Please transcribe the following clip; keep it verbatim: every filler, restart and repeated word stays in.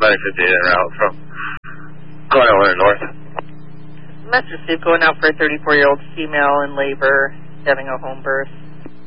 five fifty-eight en route from going over north. Message Steve going out for a thirty-four-year-old female in labor having a home birth.